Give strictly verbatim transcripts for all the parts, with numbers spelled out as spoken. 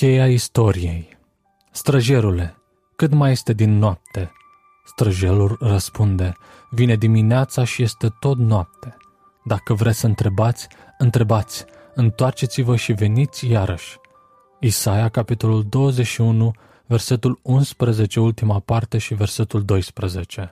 Cheia istoriei. Străjerule, cât mai este din noapte? Străjerul răspunde, vine dimineața și este tot noapte. Dacă vreți să întrebați, întrebați, întoarceți-vă și veniți iarăși. Isaia, capitolul douăzeci și unu, versetul unsprezece, ultima parte, și versetul doisprezece.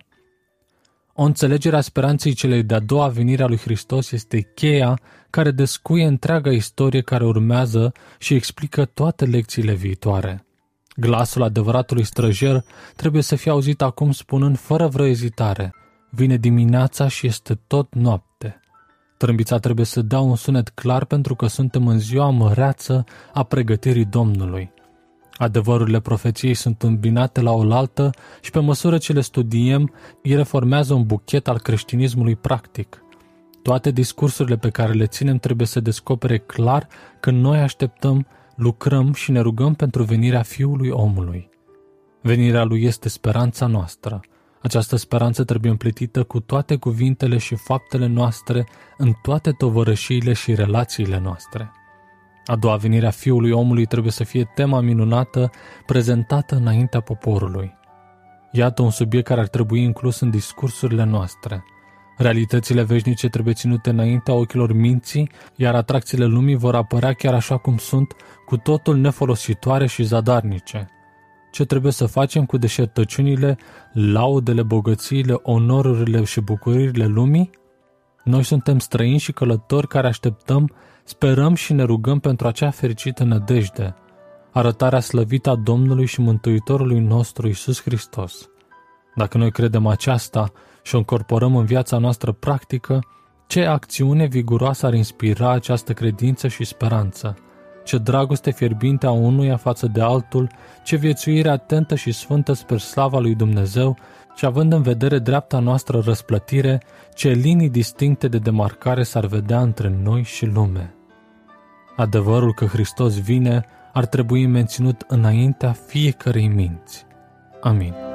O înțelegere a speranței celei de-a doua venire a lui Hristos este cheia care descuie întreaga istorie care urmează și explică toate lecțiile viitoare. Glasul adevăratului străjer trebuie să fie auzit acum spunând fără vreo ezitare, vine dimineața și este tot noapte. Trâmbița trebuie să dea un sunet clar pentru că suntem în ziua măreață a pregătirii Domnului. Adevărurile profeției sunt îmbinate la oaltă și pe măsură ce le studiem, ele formează un buchet al creștinismului practic. Toate discursurile pe care le ținem trebuie să descopere clar că noi așteptăm, lucrăm și ne rugăm pentru venirea Fiului Omului. Venirea Lui este speranța noastră. Această speranță trebuie împletită cu toate cuvintele și faptele noastre în toate tovărășiile și relațiile noastre. A doua venire a Fiului Omului trebuie să fie tema minunată prezentată înaintea poporului. Iată un subiect care ar trebui inclus în discursurile noastre. Realitățile veșnice trebuie ținute înaintea ochilor minții, iar atracțiile lumii vor apărea chiar așa cum sunt, cu totul nefolositoare și zadarnice. Ce trebuie să facem cu deșertăciunile, laudele, bogățiile, onorurile și bucuriile lumii? Noi suntem străini și călători care așteptăm, sperăm și ne rugăm pentru acea fericită nădejde, arătarea slăvită a Domnului și Mântuitorului nostru Iisus Hristos. Dacă noi credem aceasta și o încorporăm în viața noastră practică, ce acțiune viguroasă ar inspira această credință și speranță? Ce dragoste fierbinte a unuia față de altul, ce viețuire atentă și sfântă spre slava lui Dumnezeu, și având în vedere dreapta noastră răsplătire, ce linii distincte de demarcare s-ar vedea între noi și lume. Adevărul că Hristos vine ar trebui menținut înaintea fiecărei minți. Amin.